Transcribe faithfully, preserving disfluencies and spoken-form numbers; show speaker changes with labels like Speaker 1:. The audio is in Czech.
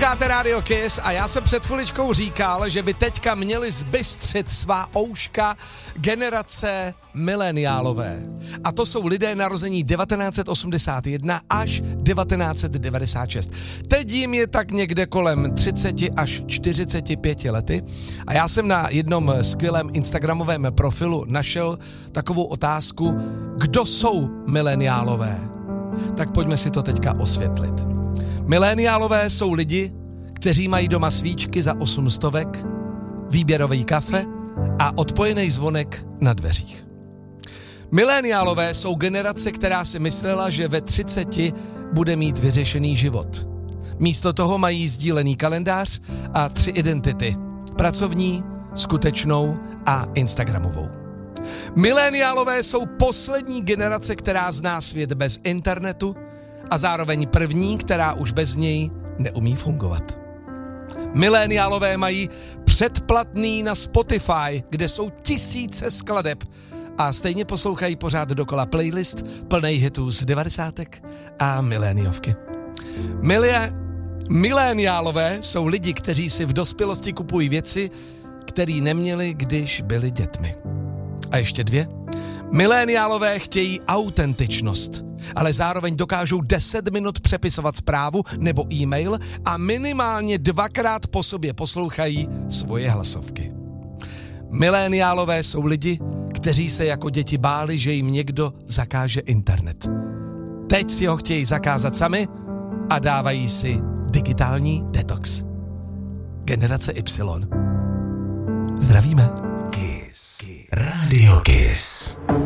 Speaker 1: Posloucháte Radio Kiss a já jsem před chviličkou říkal, že by teďka měli zbystřit svá ouška generace mileniálové. A to jsou lidé narození devatenáct set osmdesát jedna až devatenáct set devadesát šest. Teď jim je tak někde kolem třicet až čtyřicet pět lety a já jsem na jednom skvělém instagramovém profilu našel takovou otázku, kdo jsou mileniálové. Tak pojďme si to teďka osvětlit. Mileniálové jsou lidi, kteří mají doma svíčky za osm stovek, výběrový kafe a odpojený zvonek na dveřích. Mileniálové jsou generace, která si myslela, že ve třiceti bude mít vyřešený život. Místo toho mají sdílený kalendář a tři identity. Pracovní, skutečnou a instagramovou. Mileniálové jsou poslední generace, která zná svět bez internetu a zároveň první, která už bez něj neumí fungovat. Mileniálové mají předplatný na Spotify, kde jsou tisíce skladeb a stejně poslouchají pořád dokola playlist plnej hitů z devadesátek a miléniovky. Milie, mileniálové jsou lidi, kteří si v dospělosti kupují věci, které neměli, když byli dětmi. A ještě dvě. Mileniálové chtějí autentičnost, ale zároveň dokážou deset minut přepisovat zprávu nebo e-mail a minimálně dvakrát po sobě poslouchají svoje hlasovky. Mileniálové jsou lidi, kteří se jako děti báli, že jim někdo zakáže internet. Teď si ho chtějí zakázat sami a dávají si digitální detox. Generace Y. Zdravíme.
Speaker 2: Kiss. Radio Kiss.